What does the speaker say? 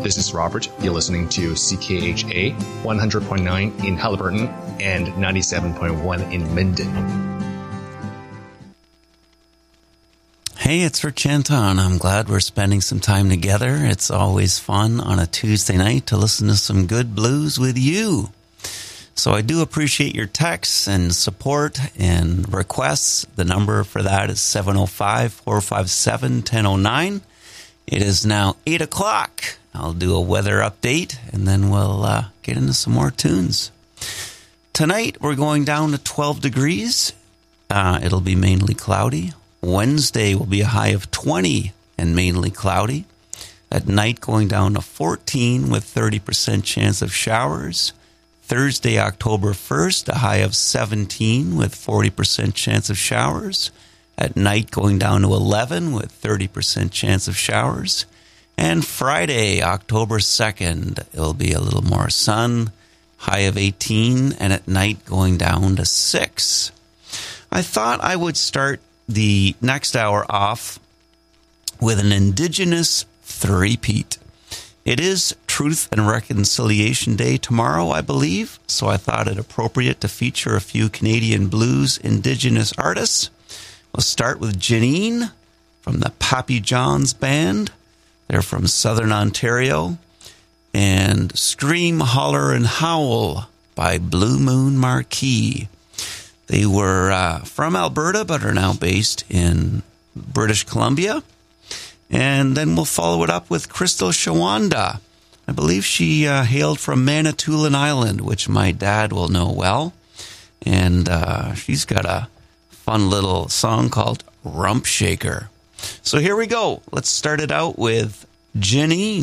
This is Robert. You're listening to CKHA 100.9 in Haliburton and 97.1 in Minden. Hey, it's Rich Anton. I'm glad we're spending some time together. It's always fun on a Tuesday night to listen to some good blues with you. So I do appreciate your texts and support and requests. The number for that is 705-457-1009. It is now 8 o'clock. I'll do a weather update, and then we'll get into some more tunes. Tonight, we're going down to 12 degrees. It'll be mainly cloudy. Wednesday will be a high of 20 and mainly cloudy. At night, going down to 14 with 30% chance of showers. Thursday, October 1st, a high of 17 with 40% chance of showers. At night, going down to 11 with 30% chance of showers. And Friday, October 2nd, it'll be a little more sun, high of 18, and at night going down to 6. I thought I would start the next hour off with an Indigenous three-peat. It is Truth and Reconciliation Day tomorrow, I believe, so I thought it appropriate to feature a few Canadian blues Indigenous artists. We'll start with Janine from the Pappy Johns Band. They're from Southern Ontario. And Scream, Holler, and Howl by Blue Moon Marquee. They were from Alberta, but are now based in British Columbia. And then we'll follow it up with Crystal Shawanda. I believe she hailed from Manitoulin Island, which my dad will know well. And she's got a fun little song called Rump Shaker. So here we go. Let's start it out with Janine.